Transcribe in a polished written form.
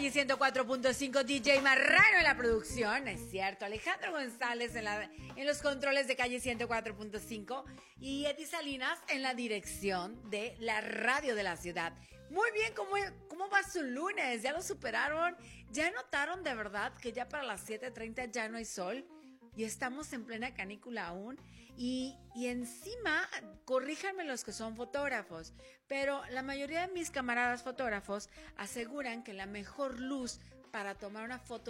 Calle 104.5, DJ Marrano en la producción, es cierto. Alejandro González en los controles de Calle 104.5 y Eddie Salinas en la dirección de la radio de la ciudad. Muy bien, ¿cómo va su lunes? ¿Ya lo superaron? ¿Ya notaron de verdad que ya para las 7:30 ya no hay sol? Y estamos en plena canícula aún. Y encima, corríjanme los que son fotógrafos, pero la mayoría de mis camaradas fotógrafos aseguran que la mejor luz para tomar una foto